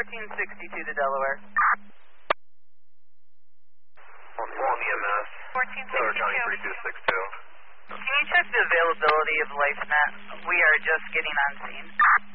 1462 to Delaware. On EMS. 1462. Delaware County 3262. Can you check the availability of LifeNet? We are just getting on scene.